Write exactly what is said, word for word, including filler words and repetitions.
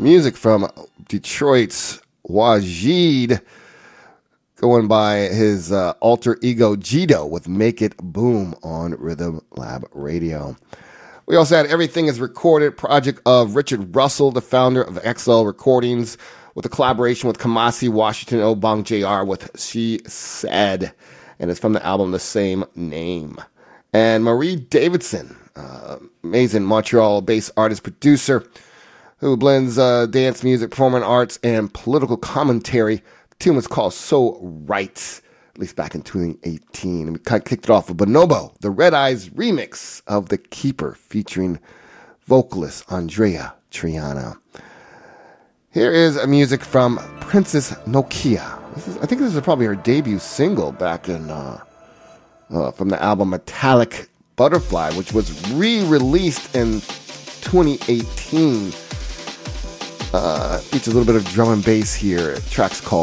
music from Detroit's Wajid, going by his uh, alter ego Jito with Make It Boom on Rhythm Lab Radio. We also had Everything Is Recorded, project of Richard Russell, the founder of X L Recordings, with a collaboration with Kamasi Washington Obong J R with She Said, and it's from the album the same name. And Marie Davidson, uh, amazing Montreal-based artist-producer who blends uh, dance music, performing arts, and political commentary. The tune was called So Right, at least back in twenty eighteen. And we kind of kicked it off with Bonobo, the Red Eyes remix of The Keeper, featuring vocalist Andrea Triana. Here is a music from Princess Nokia. This is, I think this is probably her debut single back in uh, uh, from the album Metallic Butterfly, which was re-released in twenty eighteen. Uh, features a little bit of drum and bass here. The track's called